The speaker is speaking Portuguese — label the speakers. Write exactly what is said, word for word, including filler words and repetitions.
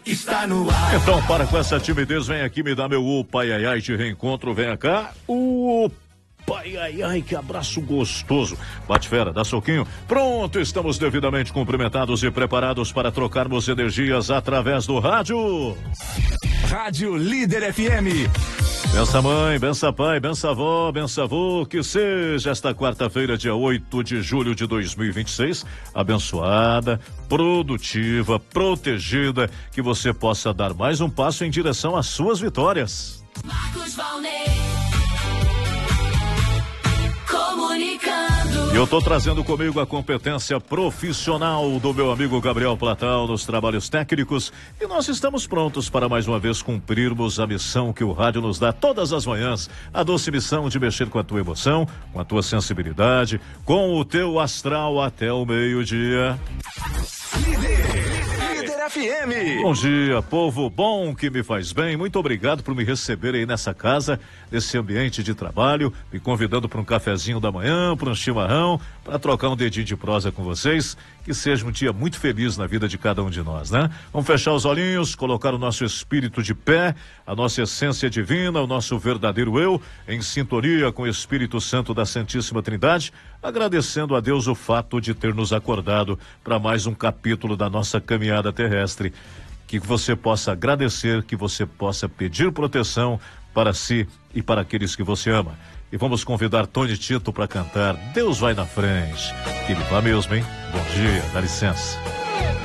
Speaker 1: está no ar.
Speaker 2: Então, para com essa timidez, vem aqui me dá meu upa, ai, ai, ai, te reencontro, vem cá. Upa, ai, ai, ai, que abraço gostoso. Bate fera, dá soquinho. Pronto, estamos devidamente cumprimentados e preparados para trocarmos energias através do rádio.
Speaker 1: Rádio Líder F M.
Speaker 2: Bença mãe, bença pai, bença avó, bença avô, que seja esta quarta-feira, dia oito de julho de dois mil e vinte e seis, abençoada, produtiva, protegida, que você possa dar mais um passo em direção às suas vitórias.
Speaker 3: Marcos Valnei, comunicando.
Speaker 2: E eu tô trazendo comigo a competência profissional do meu amigo Gabriel Platal nos trabalhos técnicos e nós estamos prontos para mais uma vez cumprirmos a missão que o rádio nos dá todas as manhãs, a doce missão de mexer com a tua emoção, com a tua sensibilidade, com o teu astral até o meio-dia.
Speaker 1: F M.
Speaker 2: Bom dia, povo bom que me faz bem. Muito obrigado por me receber aí nessa casa, nesse ambiente de trabalho, me convidando para um cafezinho da manhã, para um chimarrão, para trocar um dedinho de prosa com vocês. Que seja um dia muito feliz na vida de cada um de nós, né? Vamos fechar os olhinhos, colocar o nosso espírito de pé, a nossa essência divina, o nosso verdadeiro eu, em sintonia com o Espírito Santo da Santíssima Trindade, agradecendo a Deus o fato de ter nos acordado para mais um capítulo da nossa caminhada terrestre. Que você possa agradecer, que você possa pedir proteção para si e para aqueles que você ama. E vamos convidar Tony Tito para cantar Deus Vai na Frente. Que ele vá mesmo, hein? Bom dia, dá licença.